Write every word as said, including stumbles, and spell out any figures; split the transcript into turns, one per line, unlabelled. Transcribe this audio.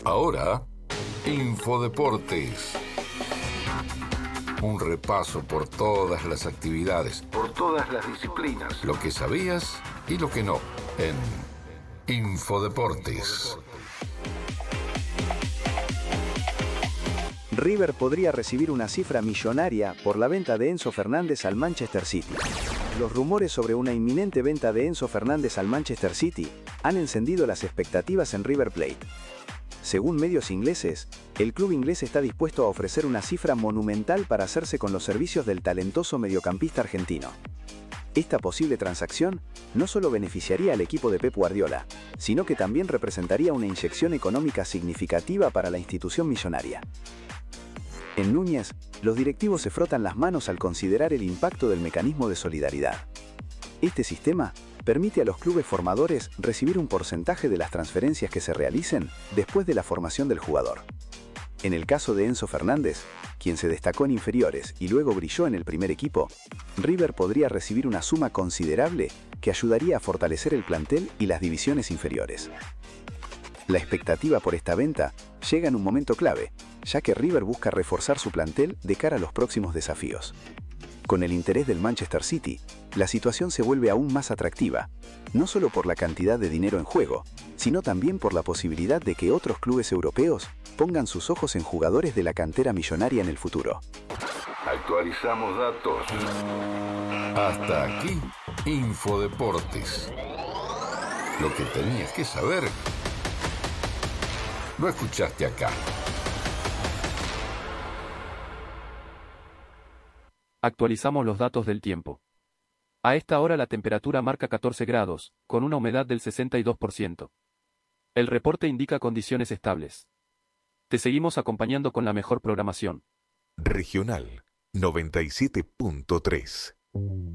Ahora, Infodeportes. Un repaso por todas las actividades, por todas las disciplinas, lo que sabías y lo que no, en Infodeportes.
River podría recibir una cifra millonaria por la venta de Enzo Fernández al Manchester City. Los rumores sobre una inminente venta de Enzo Fernández al Manchester City han encendido las expectativas en River Plate. Según medios ingleses, el club inglés está dispuesto a ofrecer una cifra monumental para hacerse con los servicios del talentoso mediocampista argentino. Esta posible transacción no solo beneficiaría al equipo de Pep Guardiola, sino que también representaría una inyección económica significativa para la institución millonaria. En Núñez, los directivos se frotan las manos al considerar el impacto del mecanismo de solidaridad. Este sistema permite a los clubes formadores recibir un porcentaje de las transferencias que se realicen después de la formación del jugador. En el caso de Enzo Fernández, quien se destacó en inferiores y luego brilló en el primer equipo, River podría recibir una suma considerable que ayudaría a fortalecer el plantel y las divisiones inferiores. La expectativa por esta venta llega en un momento clave, ya que River busca reforzar su plantel de cara a los próximos desafíos. Con el interés del Manchester City, la situación se vuelve aún más atractiva, no solo por la cantidad de dinero en juego, sino también por la posibilidad de que otros clubes europeos pongan sus ojos en jugadores de la cantera millonaria en el futuro.
Actualizamos datos. Hasta aquí, Infodeportes. Lo que tenías que saber, lo escuchaste acá.
Actualizamos los datos del tiempo. A esta hora la temperatura marca catorce grados, con una humedad del sesenta y dos por ciento. El reporte indica condiciones estables. Te seguimos acompañando con la mejor programación.
Regional noventa y siete punto tres.